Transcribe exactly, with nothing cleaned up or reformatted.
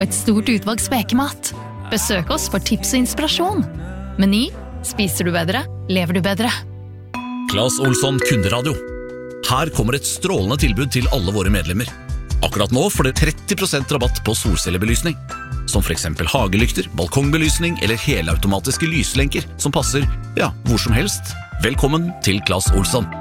og et stort utvalg spekemat. Besøk oss for tips og inspirasjon. Meny, spiser du bedre, lever du bedre. Claes Olsson Kunderadio. Her kommer et strålende tilbud til alle våre medlemmer. Akkurat nå får dere tretti prosent rabatt på solcellebelysning, som for eksempel hagelykter, balkongbelysning eller helautomatiske lyslenker som passer, ja, hvor som helst. Velkommen til Claes Olsson.